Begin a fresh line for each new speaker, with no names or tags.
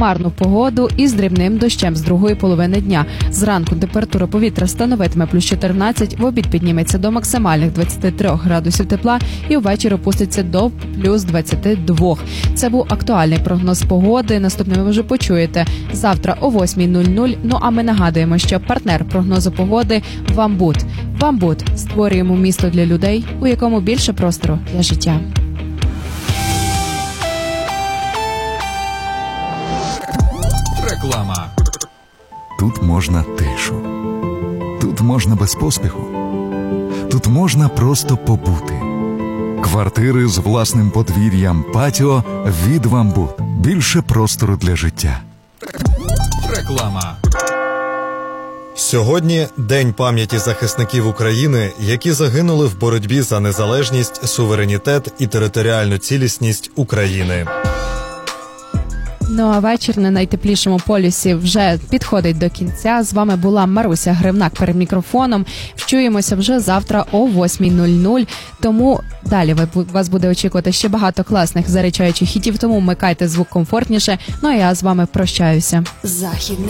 хмарну погоду із дрібним дощем з другої половини дня. Зранку температура повітря становитиме плюс 14, в обід підніметься до максимальних 23 градусів тепла і ввечері опуститься до плюс 22. Це був актуальний прогноз погоди. Наступним ви вже почуєте завтра о 8:00. Ну а ми нагадуємо, що партнер прогнозу погоди – Вамбут. Вамбут. Створюємо місто для людей, у якому більше простору для життя.
Реклама.
Тут можна тишу. Тут можна без поспіху. Тут можна просто побути. Квартири з власним подвір'ям, патіо від Вамбут. Більше простору для життя.
Реклама.
Сьогодні День пам'яті захисників України, які загинули в боротьбі за незалежність, суверенітет і територіальну цілісність України.
Ну а вечір на найтеплішому полюсі вже підходить до кінця. З вами була Маруся Гривнак перед мікрофоном. Вчуємося вже завтра о 8:00. Тому далі вас буде очікувати ще багато класних заряджаючих хітів, тому вмикайте звук комфортніше. Ну а я з вами прощаюся.
Західний